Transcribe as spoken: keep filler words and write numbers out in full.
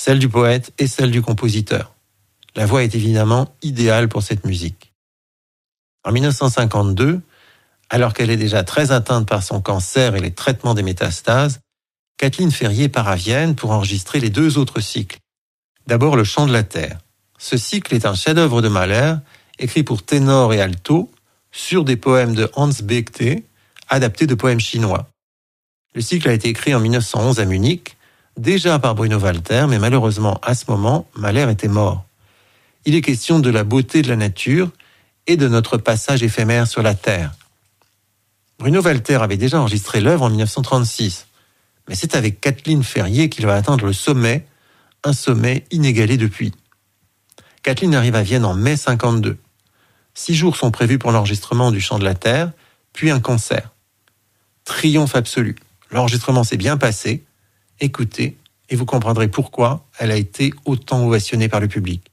celle du poète et celle du compositeur. La voix est évidemment idéale pour cette musique. En mille neuf cent cinquante-deux, alors qu'elle est déjà très atteinte par son cancer et les traitements des métastases, Kathleen Ferrier part à Vienne pour enregistrer les deux autres cycles. D'abord le Chant de la Terre. Ce cycle est un chef-d'œuvre de Mahler, écrit pour ténor et alto, sur des poèmes de Hans Bethe, adaptés de poèmes chinois. Le cycle a été écrit en mille neuf cent onze à Munich, déjà par Bruno Walter, mais malheureusement à ce moment, Mahler était mort. Il est question de la beauté de la nature et de notre passage éphémère sur la Terre. Bruno Walter avait déjà enregistré l'œuvre en mille neuf cent trente-six, mais c'est avec Kathleen Ferrier qu'il va atteindre le sommet, un sommet inégalé depuis. Kathleen arrive à Vienne en mai cinquante-deux. Six jours sont prévus pour l'enregistrement du Chant de la Terre, puis un concert. Triomphe absolu. L'enregistrement s'est bien passé. Écoutez, et vous comprendrez pourquoi elle a été autant ovationnée par le public.